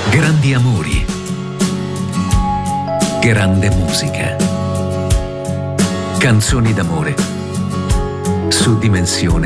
Grandi amori. Grande musica. Canzoni d'amore su Dimensione